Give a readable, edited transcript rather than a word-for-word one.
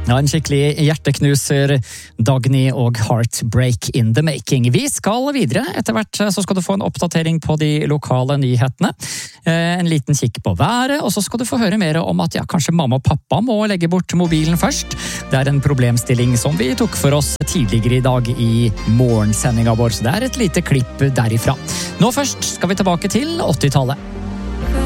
Ja, en skikkelig hjerteknuser, Dagny og Heartbreak in the Making. Vi skal videre. Etter hvert så skal du få en oppdatering på de lokale nyhetene. En liten kikk på været, og så skal du få høre mer om at kanskje mamma og pappa må legge bort mobilen først. Det er en problemstilling som vi tok for oss tidligere i dag i morgensendinga vår, så det er et lite klipp derifra. Nå først skal vi tilbake til 80-tallet.